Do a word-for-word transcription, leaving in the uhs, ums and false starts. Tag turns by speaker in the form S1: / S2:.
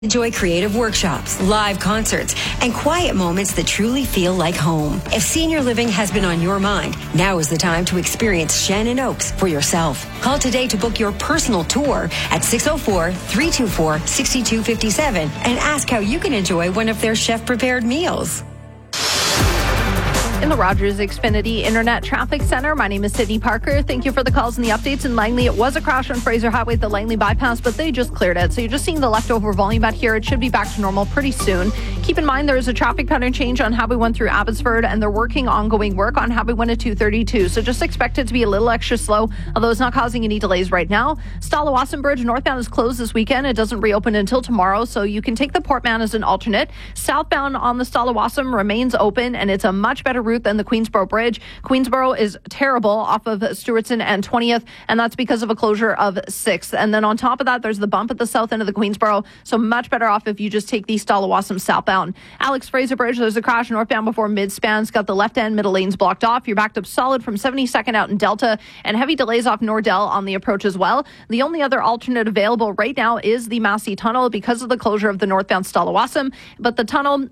S1: Enjoy creative workshops, live concerts, and quiet moments that truly feel like home. If senior living has been on your mind, now is the time to experience Shannon Oaks for yourself. Call today to book your personal tour at six oh four, three two four, six two five seven and ask how you can enjoy one of their chef-prepared meals.
S2: In the Rogers Xfinity Internet Traffic Center, my name is Sydney Parker. Thank you for the calls and the updates. In Langley, it was a crash on Fraser Highway at the Langley bypass, but they just cleared it. So you're just seeing the leftover volume out here. It should be back to normal pretty soon. Keep in mind there is a traffic pattern change on Highway one through Abbotsford, and they're working ongoing work on Highway one to two thirty-two. So just expect it to be a little extra slow, although it's not causing any delays right now. Stalawasan Bridge northbound is closed this weekend. It doesn't reopen until tomorrow, so you can take the Portman as an alternate. Southbound on the Stalawasan remains open, and it's a much better route than the Queensboro Bridge. Queensboro is terrible off of Stewartson and twentieth, and that's because of a closure of sixth. And then on top of that, there's the bump at the south end of the Queensboro, so much better off if you just take the Stalawasan southbound. Alex Fraser Bridge, there's a crash northbound before mid-span. It's got the left end middle lanes blocked off. You're backed up solid from seventy-second out in Delta, and heavy delays off Nordell on the approach as well. The only other alternate available right now is the Massey Tunnel because of the closure of the northbound Stalawasan, but the tunnel